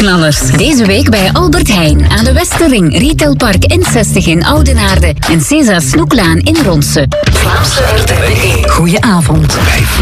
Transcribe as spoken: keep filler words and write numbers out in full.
prijsknallers. Deze week bij Albert Heijn aan de Westerring, Retailpark N zestig in Oudenaarde en César Snoeklaan in Ronse. Vlaamse R T L. Goedenavond.